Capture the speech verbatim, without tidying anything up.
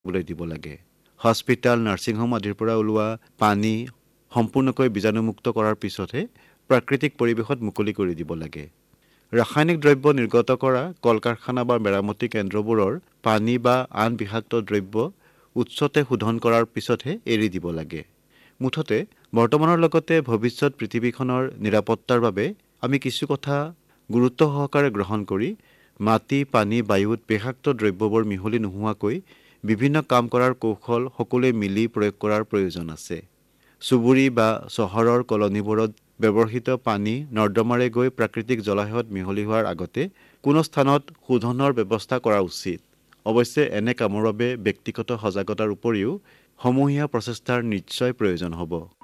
বুলি দিব লাগে। হস্পিটাল, নাৰ্ছিং হোম আদিৰ পৰা ওলোৱা পানী সম্পূৰ্ণকৈ বীজাণুমুক্ত কৰাৰ পিছতহে প্ৰাকৃতিক পৰিৱেশত মুকলি কৰি দিব লাগে। ৰাসায়নিক দ্ৰব্য নিৰ্গত কৰা কল কাৰখানা বা মেৰামতি কেন্দ্ৰবোৰৰ পানী বা আন বিষাক্ত দ্ৰব্য উৎসতে শোধন কৰাৰ পিছতহে এৰি দিব লাগে। মুঠতে বৰ্তমানৰ লগতে ভৱিষ্যত পৃথিৱীখনৰ নিৰাপত্তাৰ বাবে আমি কিছু কথা গুৰুত্ব সহকাৰে গ্ৰহণ কৰি মাটি, পানী, বায়ুত বিষাক্ত দ্ৰব্যবোৰ মিহলি নোহোৱাকৈ বিভিন্ন কাম কৰাৰ কৌশল সকলোৱে মিলি প্ৰয়োগ কৰাৰ প্ৰয়োজন আছে। চুবুৰী বা চহৰৰ কলনীবোৰত ব্যৱহৃত পানী নৰ্দমাৰে গৈ প্ৰাকৃতিক জলাশয়ত মিহলি হোৱাৰ আগতে কোনো স্থানত শোধনৰ ব্যৱস্থা কৰা উচিত। অৱশ্যে এনে কামৰ বাবে ব্যক্তিগত সজাগতাৰ উপৰিও সমূহীয়া প্ৰচেষ্টাৰ নিশ্চয় প্ৰয়োজন হ'ব।